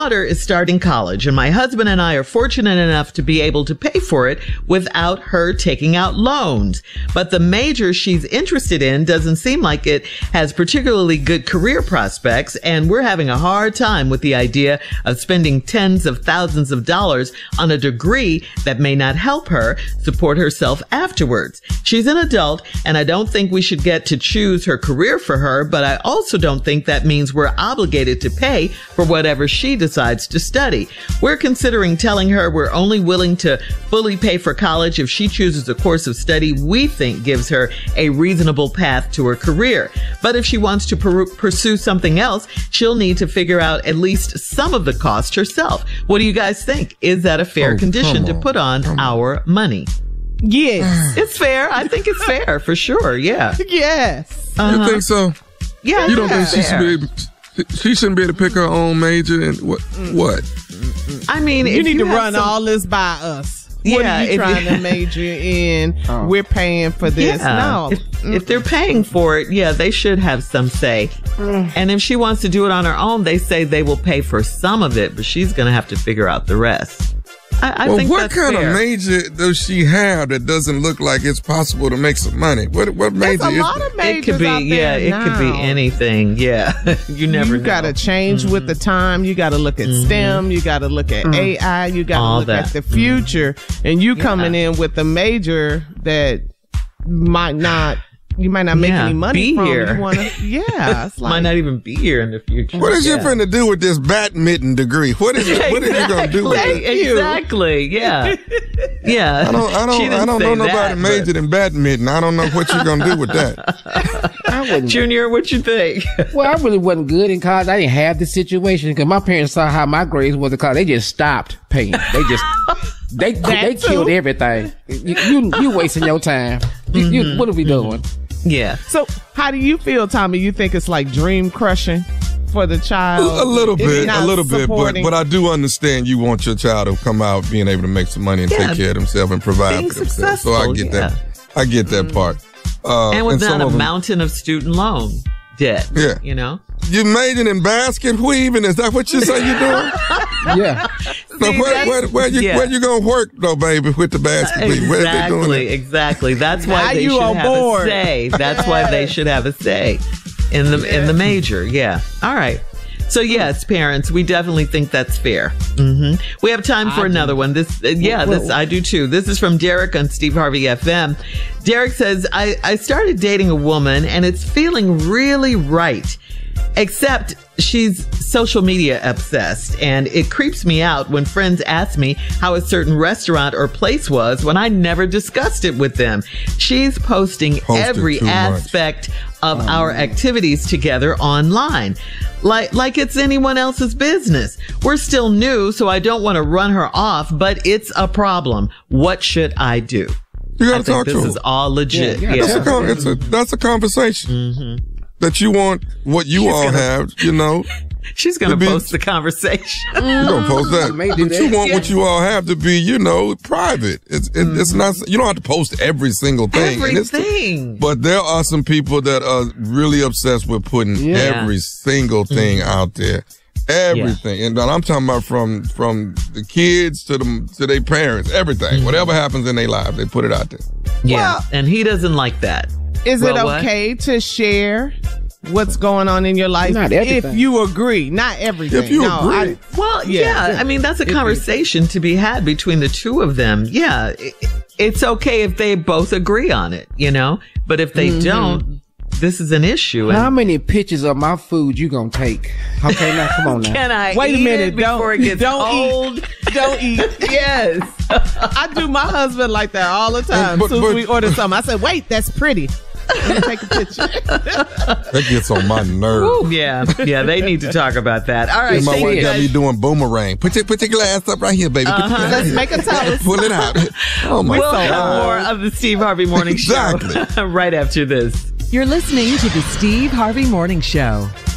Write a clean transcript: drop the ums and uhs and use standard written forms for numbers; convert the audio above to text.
daughter is starting college, and my husband and I are fortunate enough to be able to pay for it without her taking out loans. But the major she's interested in doesn't seem like it has particularly good career prospects, and we're having a hard time with the idea of spending tens of thousands of dollars on a degree that may not help her support herself afterwards. She's an adult, and I don't think we should get to choose her career for her, but I also don't think that means we're obligated to pay for whatever she decides to study. We're considering telling her we're only willing to fully pay for college if she chooses a course of study we think gives her a reasonable path to her career. But if she wants to pursue something else, she'll need to figure out at least some of the cost herself. What do you guys think? Is that a fair condition to put on our money? Yes. It's fair. I think it's fair for sure. Yeah. Yes. You think so? Yeah. You don't think she shouldn't be able to pick her own major and what? I mean, you need to run all this by us. What are you trying to major in? We're paying for this. Yeah. No. If they're paying for it, yeah, they should have some say. And if she wants to do it on her own, they say they will pay for some of it, but she's going to have to figure out the rest. I think what that's kind fair. of major does she have that doesn't look like it's possible to make some money? What major There's a lot of majors it could be, out there it could be anything. Yeah. You never know. You got to change with the time. You got to look at STEM. You got to look at AI. You got to look at the future. And you coming in with a major that you might not make any money from. Here. It's like, might not even be here in the future. What is you finna do with this badminton degree? What is it? What are you gonna do with it? Exactly. Yeah. Yeah. I don't know nobody majored in badminton. I don't know what you're gonna do with that. Junior, what you think? Well, I really wasn't good in college. I didn't have the situation because my parents saw how my grades was in college. They just stopped paying. They just they killed everything. You wasting your time. What are we doing? Yeah. So how do you feel, Tommy? You think it's like dream crushing for the child? A little bit, but I do understand you want your child to come out being able to make some money and take care of themselves and provide for themselves. So I get that. I get that part. And without a mountain of student loan debt. Yeah. You know? You majoring in basket weaving? Is that what you say you're doing? Yeah. So where you gonna work though, baby, with the basket weaving? Exactly. That's why they should have a say. That's why they should have a say in the major. Yeah. All right. So yes, parents, we definitely think that's fair. We have time for another one. This I do too. This is from Derek on Steve Harvey FM. Derek says, I started dating a woman and it's feeling really right. Except she's social media obsessed, and it creeps me out when friends ask me how a certain restaurant or place was when I never discussed it with them. She's posting every aspect of our activities together online, like it's anyone else's business. We're still new, so I don't want to run her off, but it's a problem. What should I do? You gotta talk to her. This is all legit. That's a conversation. That you want what you have, you know. She's going to post the conversation. You're going to post that. But you want what you all have to be, you know, private. It's not, you don't have to post every single thing. Everything. But there are some people that are really obsessed with putting every single thing out there. Everything. Yeah. And I'm talking about from the kids to their parents, everything. Whatever happens in their lives, they put it out there. Yeah. Well, and he doesn't like that. Is it okay to share what's going on in your life? Not everything. If you agree. Not everything. If you agree. I mean, that's a conversation to be had between the two of them. Yeah. It's okay if they both agree on it, you know? But if they don't, this is an issue. How many pictures of my food you gonna take? Okay, now come on now. Can I wait a minute before it gets old? Don't eat. Yes. I do my husband like that all the time. As soon as we order something, I said, wait, that's pretty. Let me take a picture. That gets on my nerves. Yeah, they need to talk about that. All right, my wife got me doing boomerang. Put your glass up right here, baby. Let's make a toast. Pull it out. Oh my God. God. We'll have more of the Steve Harvey Morning Show right after this. You're listening to the Steve Harvey Morning Show.